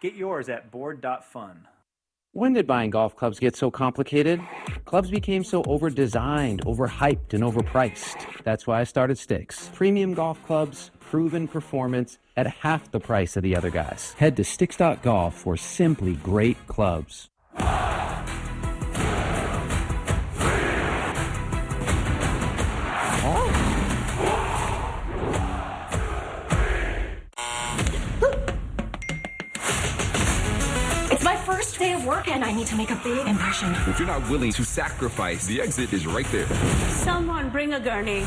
Get yours at board.fun. When did buying golf clubs get so complicated? Clubs became so over-designed, overhyped, and overpriced. That's why I started Sticks. Premium golf clubs, proven performance at half the price of the other guys. Head to Sticks.golf for simply great clubs. It's my first day of work and I need to make a big impression. If you're not willing to sacrifice, the exit is right there. Someone bring a gurney.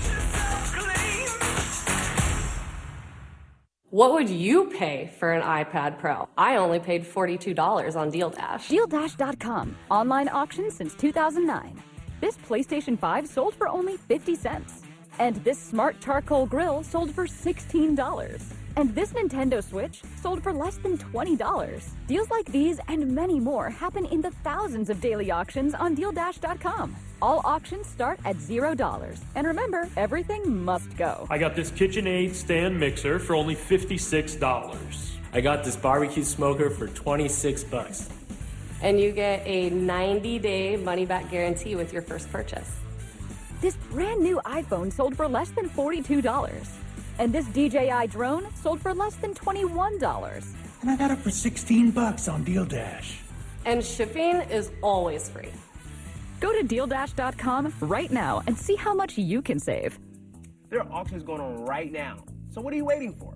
What would you pay for an iPad Pro? I only paid $42 on DealDash. DealDash.com. Online auction since 2009. This PlayStation 5 sold for only 50 cents. And this smart charcoal grill sold for $16. And this Nintendo Switch sold for less than $20. Deals like these and many more happen in the thousands of daily auctions on DealDash.com. All auctions start at $0. And remember, everything must go. I got this KitchenAid stand mixer for only $56. I got this barbecue smoker for $26. And you get a 90-day money-back guarantee with your first purchase. This brand new iPhone sold for less than $42. And this DJI drone sold for less than $21. And I got it for $16 on DealDash. And shipping is always free. Go to DealDash.com right now and see how much you can save. There are auctions going on right now. So what are you waiting for?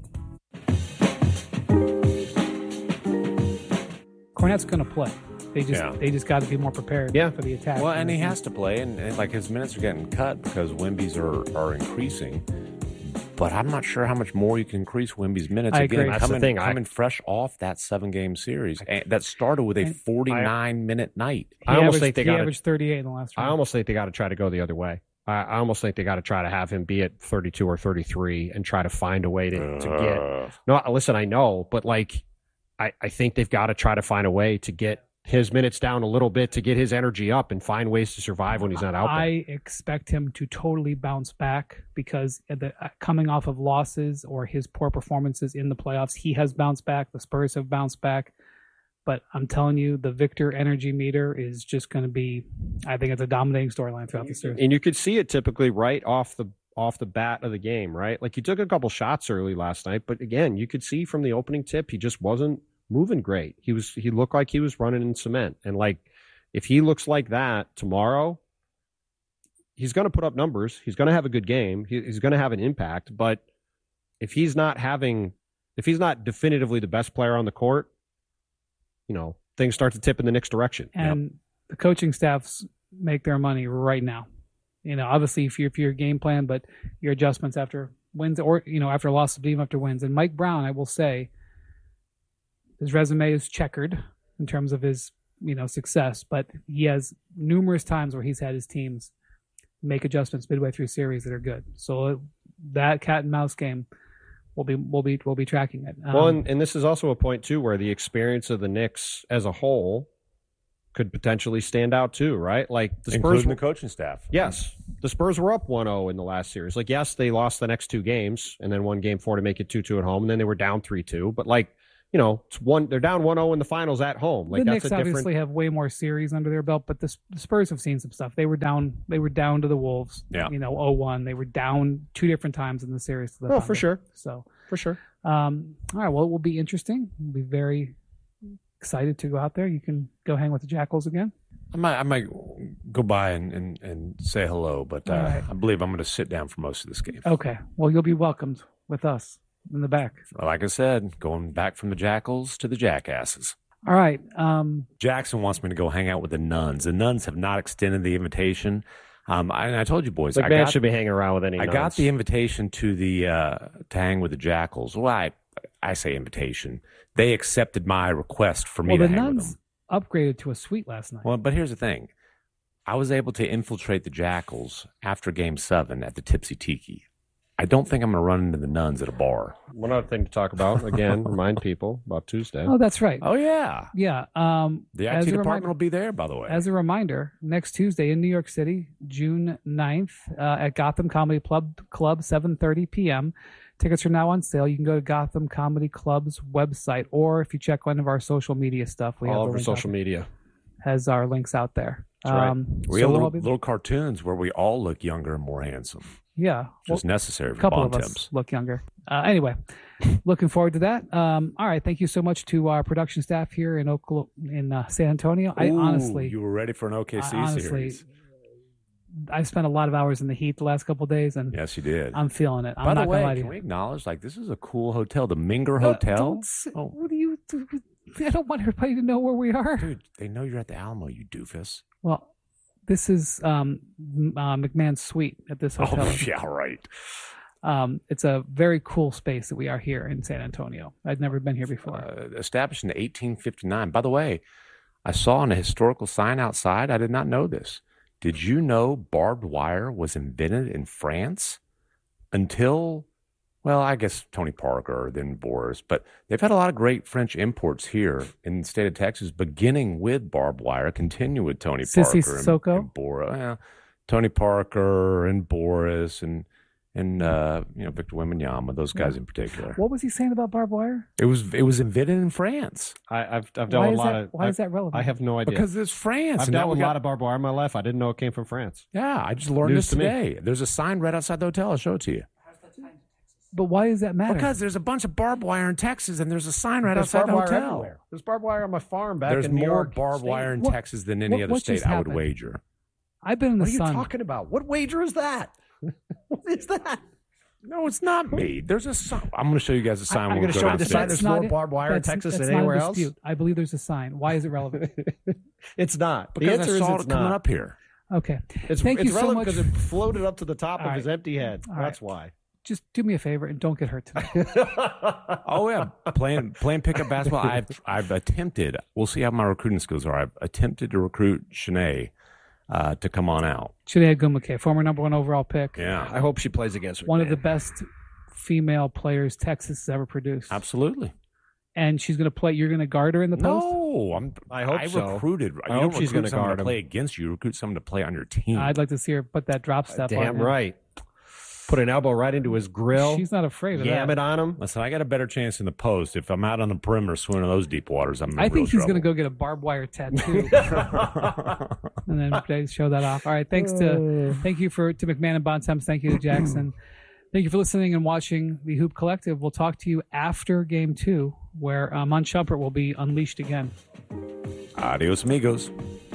Cornette's going to play. They just got to be more prepared for the attack. Well, and he has to play, and like his minutes are getting cut because Wemby's are increasing. But I'm not sure how much more you can increase Wemby's minutes. I agree. That's the thing. Coming fresh off that 7-game series that started with a 49-minute night. I almost think they averaged 38 in the last round. I almost think they got to try to go the other way. I almost think they got to try to have him be at 32 or 33 and try to find a way to get. No, listen, I know, but like, I think they've got to try to find a way to get his minutes down a little bit to get his energy up and find ways to survive when he's not out there. I expect him to totally bounce back because coming off of losses or his poor performances in the playoffs, he has bounced back. The Spurs have bounced back. But I'm telling you, the Victor energy meter is just going to be, I think it's a dominating storyline throughout the series. And you could see it typically right off the bat of the game, right? Like he took a couple shots early last night, but again, you could see from the opening tip, he just wasn't moving great. He looked like he was running in cement. And like, if he looks like that tomorrow, he's going to put up numbers. He's going to have a good game. He's going to have an impact. But if he's not definitively the best player on the court, things start to tip in the next direction. And the coaching staffs make their money right now. Obviously if you're game plan, but your adjustments after wins or, after losses, but even after wins. And Mike Brown, I will say, his resume is checkered in terms of his, success, but he has numerous times where he's had his teams make adjustments midway through series that are good. So that cat and mouse game, we'll be tracking it. Well, and this is also a point too where the experience of the Knicks as a whole could potentially stand out too, right? Like the Spurs, including the coaching staff. Yes, the Spurs were up 1-0 in the last series. Like, yes, they lost the next two games and then won Game 4 to make it 2-2 at home, and then they were down 3-2. But like, they're down 1-0 in the finals at home. Like, the that's Knicks obviously have way more series under their belt, but the Spurs have seen some stuff. They were down to the Wolves. 0-1. They were down two different times in the series to the Thunder. For sure. So for sure. All right. Well, it will be interesting. We'll be very excited to go out there. You can go hang with the Jackals again. I might go by and say hello, but right. I believe I'm going to sit down for most of this game. Okay. Well, you'll be welcomed with us in the back. Like I said, going back from the Jackals to the Jackasses. All right. Jackson wants me to go hang out with the Nuns. The Nuns have not extended the invitation. I told you boys, like man should be hanging around with any. I got the invitation to to hang with the Jackals. Well, I say invitation. They accepted my request for me to hang with them. The Nuns upgraded to a suite last night. Well, but here's the thing. I was able to infiltrate the Jackals after Game 7 at the Tipsy Tiki. I don't think I'm going to run into the Nuns at a bar. One other thing to talk about, again, remind people about Tuesday. Oh, that's right. Oh, yeah. Yeah. The IT department will be there, by the way. As a reminder, next Tuesday in New York City, June 9th, at Gotham Comedy Club, 7:30 p.m., Tickets are now on sale. You can go to Gotham Comedy Club's website, or if you check one of our social media stuff, we have all the over link social out, media. has our links out there. That's right. We so have we'll be- little cartoons where we all look younger and more handsome. Yeah. Which is necessary for A couple bond of temps. us look younger. Anyway, looking forward to that. All right. Thank you so much to our production staff here in San Antonio. Ooh, you were ready for an OKC series. I spent a lot of hours in the heat the last couple of days, and Yes, you did. I'm feeling it. I'm By not the way, gonna lie to can you. we acknowledge, like, this is a cool hotel, the Minger Hotel? What do you do? I don't want everybody to know where we are. Dude, they know you're at the Alamo, you doofus. Well, this is McMahon's suite at this hotel. Oh, yeah, right. It's a very cool space that we are here in San Antonio. I'd never been here before. Established in 1859. By the way, I saw on a historical sign outside, I did not know this. Did you know barbed wire was invented in France until, well, I guess Tony Parker, then Boris, but they've had a lot of great French imports here in the state of Texas, beginning with barbed wire, continue with Tony Sissy Parker Sissoko? and Boris. Well, Tony Parker and Boris and Victor Wembanyama, those guys in particular. What was he saying about barbed wire? It was invented in France. I've dealt with a lot of. Why is that relevant? I have no idea. Because it's France. I've and dealt now with we a got- lot of barbed wire in my life. I didn't know it came from France. Yeah, I just learned News this to me. today. There's a sign right outside the hotel. I'll show it to you. But why does that matter? Because there's a bunch of barbed wire in Texas, and there's a sign right There's outside the barbed wire hotel. everywhere. There's barbed wire on my farm back There's in New more York barbed State. wire in What- Texas than any other what state, just I would happened? wager. I've been in the What are you sun. talking about? What wager is that? What is that? No, it's not me. There's a sign. I'm going to show you guys a sign. I'm when going we to go show you the sign. downstairs. There's more barbed wire in Texas that's than not anywhere a else. dispute. I believe there's a sign. Why is it relevant? It's not. The Because answer I is saw it's it coming not. up here. Okay. It's Thank you so relevant much. because it floated up to the top All of his right. empty head. All That's right. why. Just do me a favor and don't get hurt tonight. Oh yeah, playing pickup basketball. I've attempted. We'll see how my recruiting skills are. I've attempted to recruit Shanae to come on out. Shanae Gumake, former number 1 overall pick. Yeah, I hope she plays against me. One of the best female players Texas has ever produced. Absolutely. And she's going to play. You're going to guard her in the post? No, I hope so. recruited. I You hope don't she's recruit gonna someone guard to him. play against you. You recruit someone to play on your team. I'd like to see her put that drop step on Damn him. right. Put an elbow right into his grill. She's not afraid of Yam that. it on him. Listen, I got a better chance in the post. If I'm out on the perimeter swimming in those deep waters, I'm in I real think he's going to trouble. go get a barbed wire tattoo, and then they show that off. All right, thank you to McMahon and Bontemps. Thank you to Jackson. Thank you for listening and watching the Hoop Collective. We'll talk to you after Game 2, where Mon Shumpert will be unleashed again. Adios, amigos.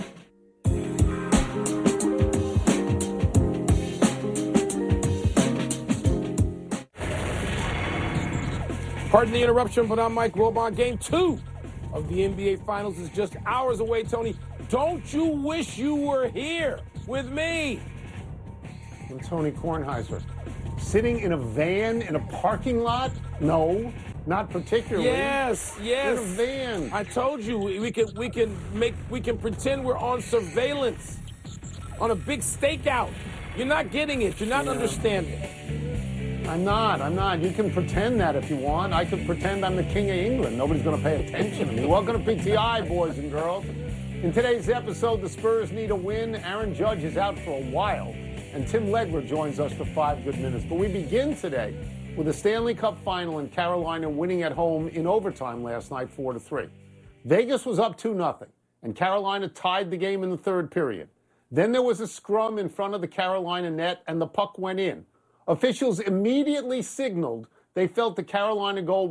Pardon the interruption, but I'm Mike Wilbon. Game 2 of the NBA Finals is just hours away, Tony. Don't you wish you were here with me? I'm Tony Kornheiser. Sitting in a van in a parking lot? No, not particularly. Yes. In a van. I told you we can pretend we're on surveillance on a big stakeout. You're not getting it. You're not understanding. I'm not. You can pretend that if you want. I could pretend I'm the king of England. Nobody's going to pay attention to me. Welcome to PTI, boys and girls. In today's episode, the Spurs need a win. Aaron Judge is out for a while, and Tim Legler joins us for 5 good minutes. But we begin today with the Stanley Cup final and Carolina winning at home in overtime last night, 4-3. Vegas was up 2-0, and Carolina tied the game in the third period. Then there was a scrum in front of the Carolina net, and the puck went in. Officials immediately signaled they felt the Carolina goalie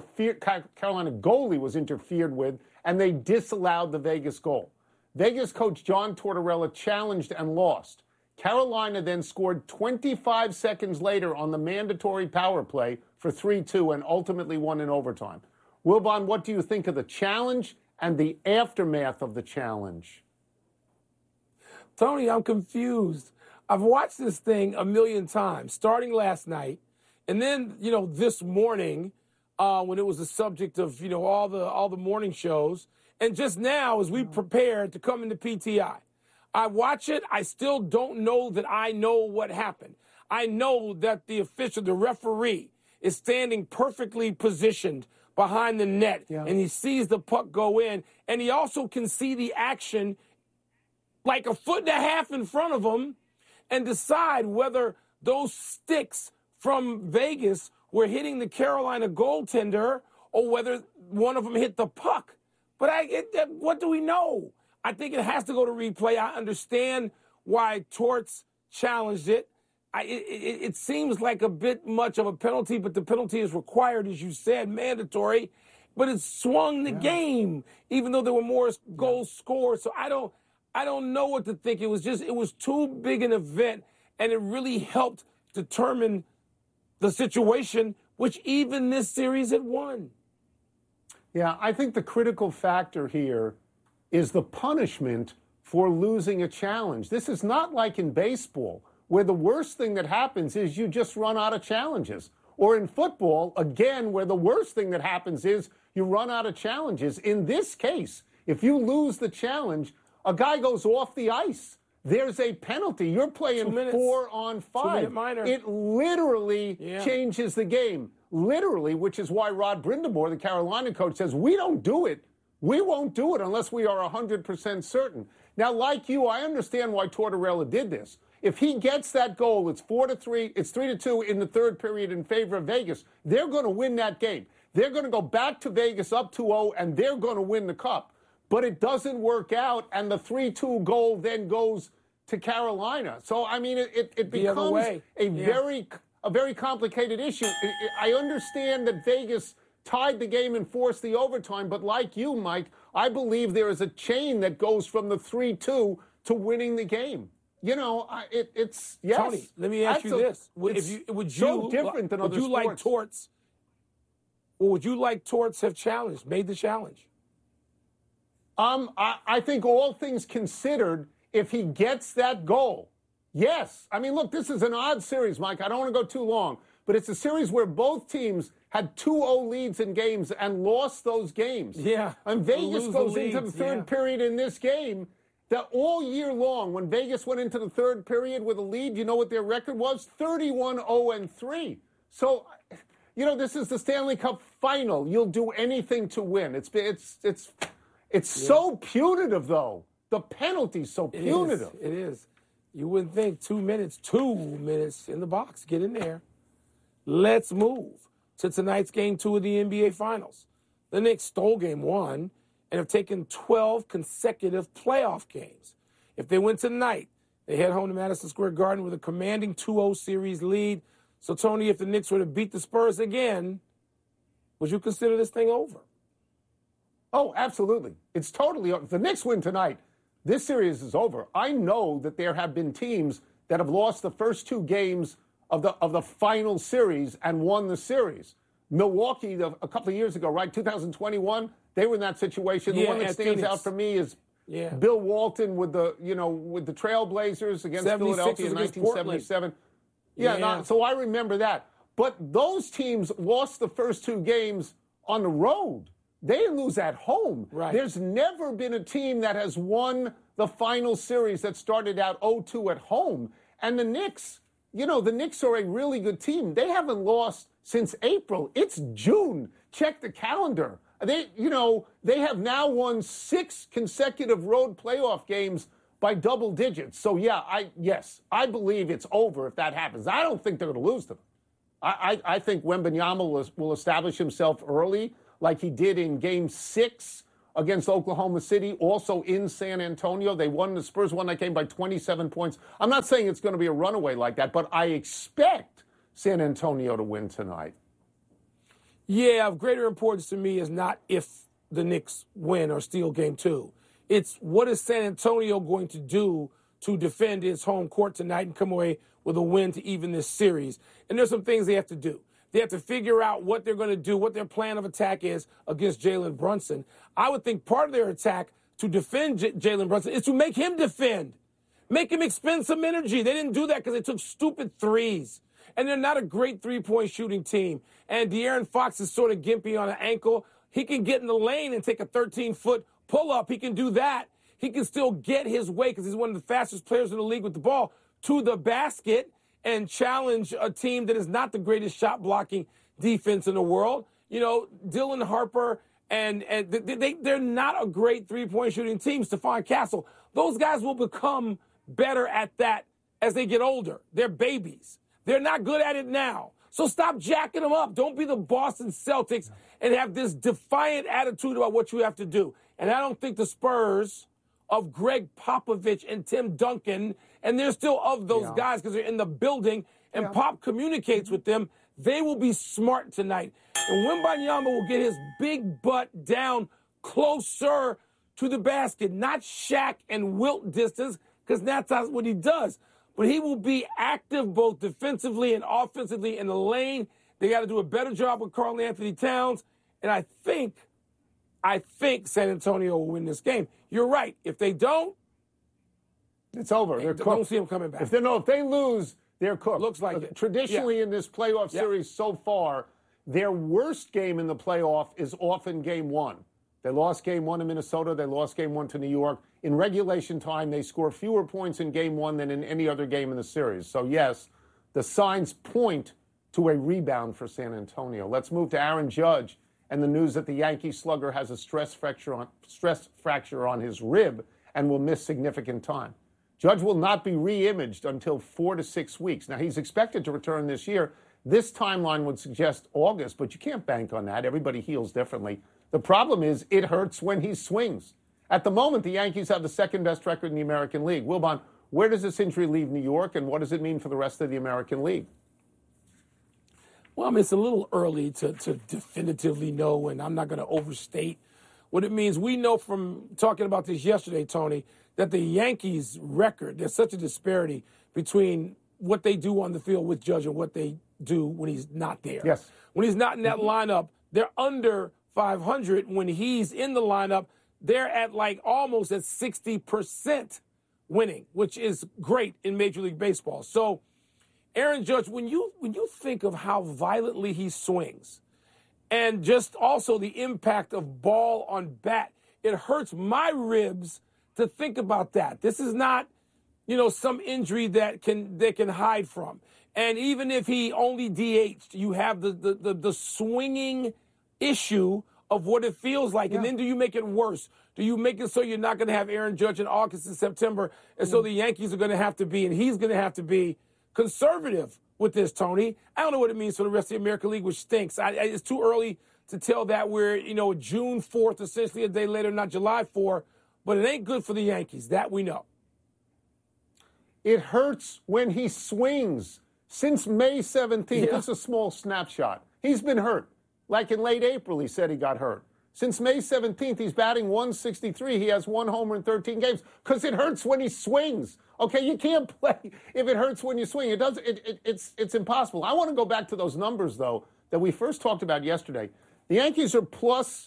was interfered with, and they disallowed the Vegas goal. Vegas coach John Tortorella challenged and lost. Carolina then scored 25 seconds later on the mandatory power play for 3-2 and ultimately won in overtime. Wilbon, what do you think of the challenge and the aftermath of the challenge? Tony, I'm confused. I've watched this thing a million times, starting last night, and then, this morning, when it was the subject of, all the morning shows, and just now as we prepare to come into PTI. I watch it. I still don't know that I know what happened. I know that the official, the referee, is standing perfectly positioned behind the net, and he sees the puck go in, and he also can see the action like a foot and a half in front of him, and decide whether those sticks from Vegas were hitting the Carolina goaltender or whether one of them hit the puck. But what do we know? I think it has to go to replay. I understand why Torts challenged it. It seems like a bit much of a penalty, but the penalty is required, as you said, mandatory. But it swung the game, even though there were more goals scored. So I don't know what to think. It was too big an event, and it really helped determine the situation, which even this series had won. Yeah, I think the critical factor here is the punishment for losing a challenge. This is not like in baseball, where the worst thing that happens is you just run out of challenges. Or in football, again, where the worst thing that happens is you run out of challenges. In this case, if you lose the challenge, a guy goes off the ice. There's a penalty. You're playing 4 on 5. 2-minute minor. It literally changes the game. Literally, which is why Rod Brindamore, the Carolina coach, says, we don't do it. We won't do it unless we are 100% certain. Now, like you, I understand why Tortorella did this. If he gets that goal, it's 4-3, it's 3-2 in the third period in favor of Vegas. They're going to win that game. They're going to go back to Vegas up 2-0, and they're going to win the cup. But it doesn't work out, and the 3-2 goal then goes to Carolina. So, I mean, it becomes a very complicated issue. I understand that Vegas tied the game and forced the overtime, but like you, Mike, I believe there is a chain that goes from the 3-2 to winning the game. You know, it's yes. Tony, let me ask you this: would you like Torts? Or would you like Torts have made the challenge? I think all things considered, if he gets that goal, yes. I mean, look, this is an odd series, Mike. I don't want to go too long, but it's a series where both teams had 2-0 leads in games and lost those games. Yeah. And Vegas goes into the third period in this game. That all year long, when Vegas went into the third period with a lead, you know what their record was? 31-0-3. So, you know, this is the Stanley Cup final. You'll do anything to win. It's so punitive, though. The penalty's so punitive. It is. You wouldn't think 2 minutes in the box. Get in there. Let's move to tonight's Game 2 of the NBA Finals. The Knicks stole Game 1 and have taken 12 consecutive playoff games. If they win tonight, they head home to Madison Square Garden with a commanding 2-0 series lead. So, Tony, if the Knicks were to beat the Spurs again, would you consider this thing over? Oh, absolutely. It's totally over. If the Knicks win tonight, this series is over. I know that there have been teams that have lost the first 2 games of the final series and won the series. Milwaukee, a couple of years ago, right, 2021, they were in that situation. The one that stands out for me is Bill Walton with the Trailblazers against Philadelphia in 1977. So I remember that. But those teams lost the first 2 games on the road. They didn't lose at home. Right. There's never been a team that has won the final series that started out 0-2 at home. And the Knicks, you know, the Knicks are a really good team. They haven't lost since April. It's June. Check the calendar. They have now won 6 consecutive road playoff games by double digits. So, I believe it's over if that happens. I don't think they're going to lose to them. I think Wembanyama will establish himself early like he did in Game 6 against Oklahoma City, also in San Antonio. The Spurs won that game by 27 points. I'm not saying it's going to be a runaway like that, but I expect San Antonio to win tonight. Yeah, of greater importance to me is not if the Knicks win or steal Game 2. It's what is San Antonio going to do to defend its home court tonight and come away with a win to even this series. And there's some things they have to do. They have to figure out what they're going to do, what their plan of attack is against Jalen Brunson. I would think part of their attack to defend Jalen Brunson is to make him defend. Make him expend some energy. They didn't do that because they took stupid threes. And they're not a great three-point shooting team. And De'Aaron Fox is sort of gimpy on an ankle. He can get in the lane and take a 13-foot pull-up. He can do that. He can still get his way because he's one of the fastest players in the league with the ball to the basket and challenge a team that is not the greatest shot-blocking defense in the world. You know, Dylan Harper, and they're not a great three-point shooting team. Stephon Castle, those guys will become better at that as they get older. They're babies. They're not good at it now. So stop jacking them up. Don't be the Boston Celtics and have this defiant attitude about what you have to do. And I don't think the Spurs of Greg Popovich and Tim Duncan, and they're still of those guys because they're in the building, and Pop communicates with them, they will be smart tonight. And Wembanyama will get his big butt down closer to the basket, not Shaq and Wilt distance, because that's what he does. But he will be active both defensively and offensively in the lane. They got to do a better job with Karl Anthony Towns. And I think San Antonio will win this game. You're right. If they don't, it's over. They're cooked. Don't see them coming back. If they lose, they're cooked. Looks like it. Traditionally in this playoff series so far, their worst game in the playoff is often game one. They lost game one to Minnesota. They lost game one to New York. In regulation time, they score fewer points in game one than in any other game in the series. So, yes, the signs point to a rebound for San Antonio. Let's move to Aaron Judge and the news that the Yankee slugger has a stress fracture on his rib and will miss significant time. Judge will not be re-imaged until 4 to 6 weeks. Now, he's expected to return this year. This timeline would suggest August, but you can't bank on that. Everybody heals differently. The problem is it hurts when he swings. At the moment, the Yankees have the second-best record in the American League. Wilbon, where does this injury leave New York, and what does it mean for the rest of the American League? Well, I mean, it's a little early to definitively know, and I'm not going to overstate what it means. We know from talking about this yesterday, Tony, that the Yankees' record, there's such a disparity between what they do on the field with Judge and what they do when he's not there. Yes. When he's not in that lineup, they're under 500. When he's in the lineup, they're at like almost at 60% winning, which is great in Major League Baseball. So, Aaron Judge, when you think of how violently he swings and just also the impact of ball on bat, it hurts my ribs to think about that. This is not, some injury that they can hide from. And even if he only DH'd, you have the swinging issue of what it feels like. Yeah. And then do you make it worse? Do you make it so you're not going to have Aaron Judge in August and September? And so the Yankees are going to have to be, and he's going to have to be, conservative with this, Tony. I don't know what it means for the rest of the American League, which stinks. It's too early to tell that we're, June 4th, essentially a day later, not July 4th. But it ain't good for the Yankees. That we know. It hurts when he swings. Since May 17th, that's a small snapshot. He's been hurt. Like in late April, he said he got hurt. Since May 17th, he's batting 163. He has 1 homer in 13 games because it hurts when he swings. Okay, you can't play if it hurts when you swing. It's impossible. I want to go back to those numbers, though, that we first talked about yesterday. The Yankees are plus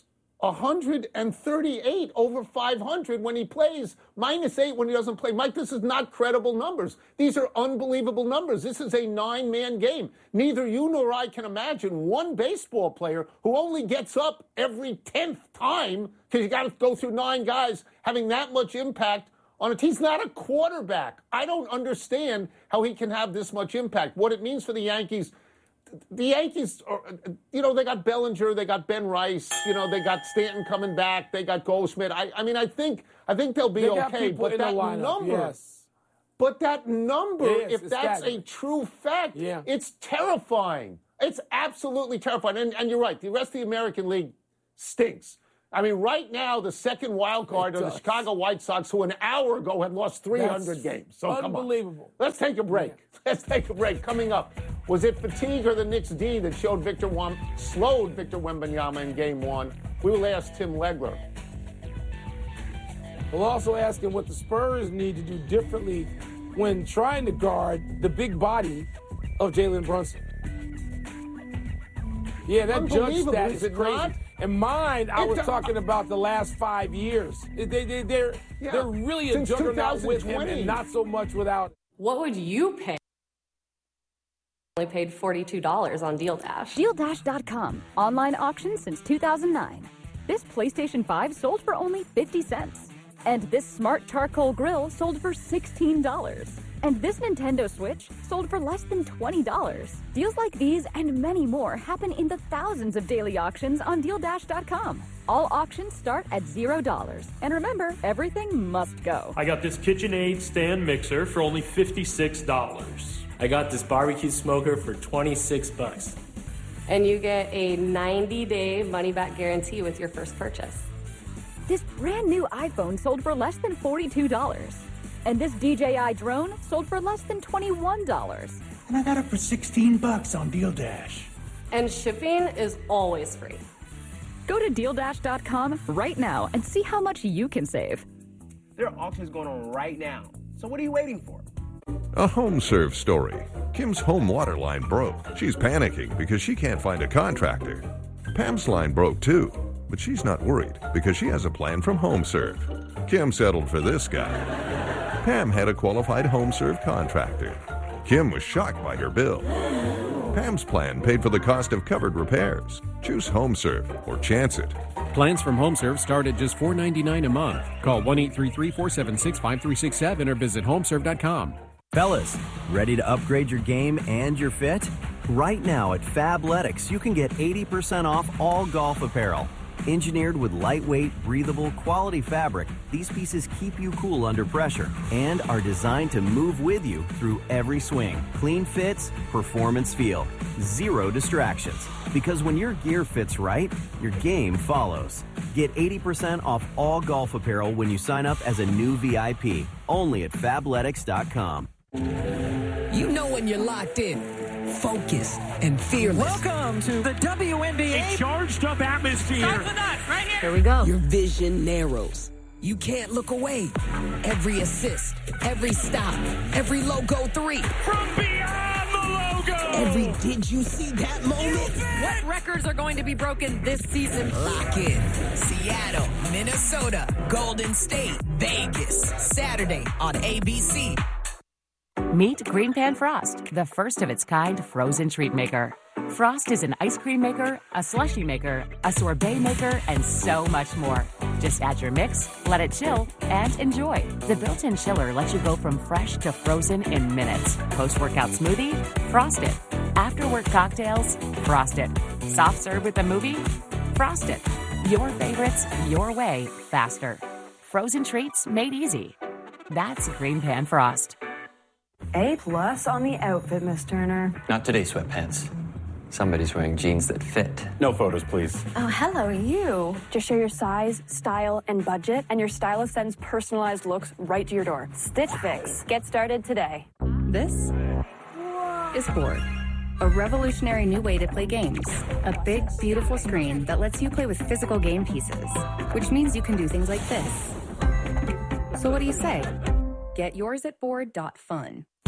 138 over 500 when he plays, -8 when he doesn't play. Mike, this is not credible numbers. These are unbelievable numbers. This is a 9-man game. Neither you nor I can imagine one baseball player who only gets up every 10th time, because you got to go through 9 guys, having that much impact on it. He's not a quarterback. I don't understand how he can have this much impact. What it means for the Yankees are, they got Bellinger, they got Ben Rice, they got Stanton coming back, they got Goldschmidt. I think they'll be okay. But that number, but that number, if that's a true fact, it's terrifying. It's absolutely terrifying. And you're right, the rest of the American League stinks. I mean, right now, the second wild card are the Chicago White Sox, who an hour ago had lost 300 games. So unbelievable. Come on. Let's take a break. Coming up, was it fatigue or the Knicks D that slowed Victor Wembanyama in Game 1? We will ask Tim Legler. We'll also ask him what the Spurs need to do differently when trying to guard the big body of Jalen Brunson. Yeah, that Judge stat is crazy. Not? In mine, I was talking about the last 5 years. They're really a juggernaut with him and not so much without. What would you pay? Only paid $42 on Deal Dash. DealDash.com. Online auction since 2009. This PlayStation 5 sold for only 50 cents. And this smart charcoal grill sold for $16. And this Nintendo Switch sold for less than $20. Deals like these and many more happen in the thousands of daily auctions on DealDash.com. All auctions start at $0. And remember, everything must go. I got this KitchenAid stand mixer for only $56. I got this barbecue smoker for 26 bucks. And you get a 90-day money-back guarantee with your first purchase. This brand new iPhone sold for less than $42. And this DJI drone sold for less than $21. And I got it for 16 bucks on Deal Dash. And shipping is always free. Go to DealDash.com right now and see how much you can save. There are auctions going on right now. So what are you waiting for? A HomeServe story. Kim's home water line broke. She's panicking because she can't find a contractor. Pam's line broke too, but she's not worried because she has a plan from HomeServe. Kim settled for this guy. Pam had a qualified HomeServe contractor. Kim was shocked by her bill. Pam's plan paid for the cost of covered repairs. Choose HomeServe or chance it. Plans from HomeServe start at just $4.99 a month. Call 1-833-476-5367 or visit homeserve.com. Fellas, ready to upgrade your game and your fit? Right now at Fabletics, you can get 80% off all golf apparel. Engineered with lightweight, breathable, quality fabric, these pieces keep you cool under pressure and are designed to move with you through every swing. Clean fits, performance feel, zero distractions. Because when your gear fits right, your game follows. Get 80% off all golf apparel when you sign up as a new VIP, only at Fabletics.com. You know when you're locked in, focused, and fearless. Welcome to the WNBA. A charged up atmosphere. Start with us, right here. Here we go. Your vision narrows. You can't look away. Every assist, every stop, every logo three. From beyond the logo. Every did you see that moment? What records are going to be broken this season? Lock in. Seattle, Minnesota, Golden State, Vegas. Saturday on ABC. Meet Green Pan Frost, the first of its kind frozen treat maker. Frost is an ice cream maker, a slushie maker, a sorbet maker, and so much more. Just add your mix, let it chill, and enjoy. The built-in chiller lets you go from fresh to frozen in minutes. Post-workout smoothie? Frosted. After-work cocktails? Frosted. Soft serve with a movie? Frosted. Your favorites, your way, faster. Frozen treats made easy. That's Green Pan Frost. A+ on the outfit, Miss Turner. Not today, sweatpants. Somebody's wearing jeans that fit. No photos, please. Oh, hello, you. Just share your size, style, and budget, and your stylist sends personalized looks right to your door. Stitch Fix. Get started today. This is Board, a revolutionary new way to play games. A big, beautiful screen that lets you play with physical game pieces, which means you can do things like this. So what do you say? Get yours at board.fun.